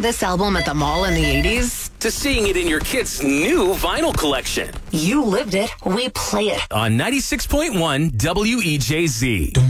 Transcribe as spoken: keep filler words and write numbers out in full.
hearing this album at the mall in the eighties to seeing it in your kid's new vinyl collection. You lived it. We play it. On ninety-six point one W E J Z.